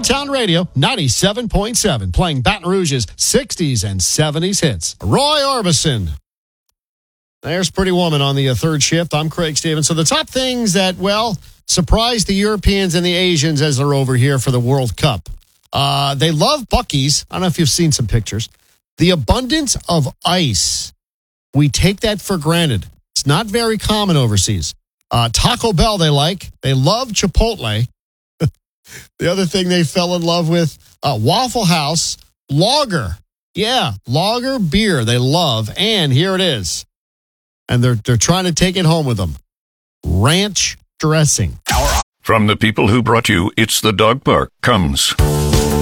Old Town Radio 97.7, playing Baton Rouge's 60s and 70s hits. Roy Orbison. There's Pretty Woman on the third shift. I'm Craig Stevens. So the top things that, well, surprised the Europeans and the Asians as they're over here for the World Cup. They love Buc-ee's. I don't know if you've seen some pictures. The abundance of ice. We take that for granted. It's not very common overseas. Taco Bell they like. They love Chipotle. The other thing they fell in love with, Waffle House, lager. Yeah, lager beer they love. And here it is. And they're trying to take it home with them. Ranch dressing. From the people who brought you It's the Dog Park comes